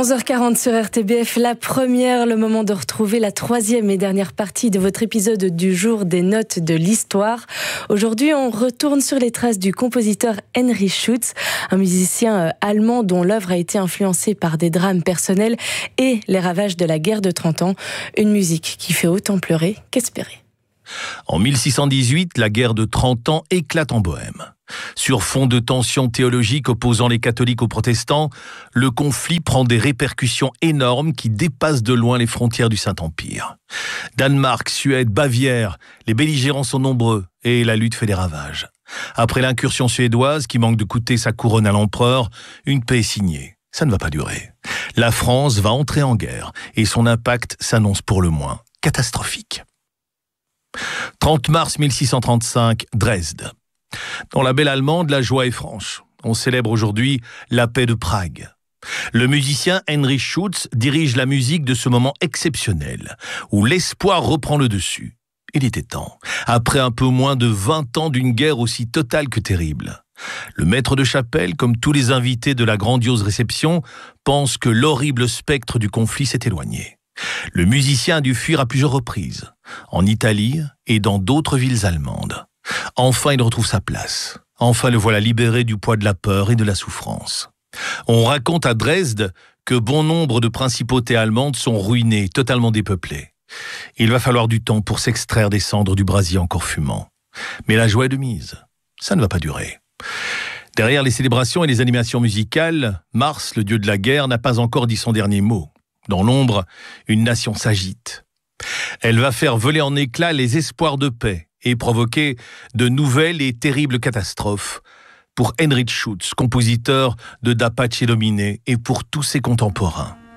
11h40 sur RTBF, la première, le moment de retrouver la troisième et dernière partie de votre épisode du jour des notes de l'histoire. Aujourd'hui, on retourne sur les traces du compositeur Heinrich Schütz, un musicien allemand dont l'œuvre a été influencée par des drames personnels et les ravages de la guerre de 30 ans. Une musique qui fait autant pleurer qu'espérer. En 1618, la guerre de 30 ans éclate en Bohême. Sur fond de tensions théologiques opposant les catholiques aux protestants, le conflit prend des répercussions énormes qui dépassent de loin les frontières du Saint-Empire. Danemark, Suède, Bavière, les belligérants sont nombreux et la lutte fait des ravages. Après l'incursion suédoise qui manque de coûter sa couronne à l'empereur, une paix est signée. Ça ne va pas durer. La France va entrer en guerre et son impact s'annonce pour le moins catastrophique. 30 mars 1635, Dresde. Dans la belle allemande, la joie est franche. On célèbre aujourd'hui la paix de Prague. Le musicien Heinrich Schütz dirige la musique de ce moment exceptionnel, où l'espoir reprend le dessus. Il était temps, après un peu moins de 20 ans d'une guerre aussi totale que terrible. Le maître de chapelle, comme tous les invités de la grandiose réception, pense que l'horrible spectre du conflit s'est éloigné. Le musicien a dû fuir à plusieurs reprises, en Italie et dans d'autres villes allemandes. Enfin, il retrouve sa place. Enfin, le voilà libéré du poids de la peur et de la souffrance. On raconte à Dresde que bon nombre de principautés allemandes sont ruinées, totalement dépeuplées. Il va falloir du temps pour s'extraire des cendres du brasier encore fumant. Mais la joie est de mise. Ça ne va pas durer. Derrière les célébrations et les animations musicales, Mars, le dieu de la guerre, n'a pas encore dit son dernier mot. Dans l'ombre, une nation s'agite. Elle va faire voler en éclats les espoirs de paix et provoquer de nouvelles et terribles catastrophes pour Heinrich Schütz, compositeur de Da Pace Domine, et pour tous ses contemporains.